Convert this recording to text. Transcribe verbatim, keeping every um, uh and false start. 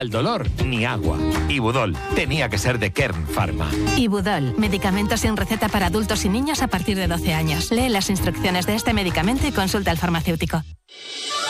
El dolor, ni agua. Ibudol, tenía que ser de Kern Pharma. Ibudol, medicamento sin receta para adultos y niños a partir de doce años. Lee las instrucciones de este medicamento y consulta al farmacéutico.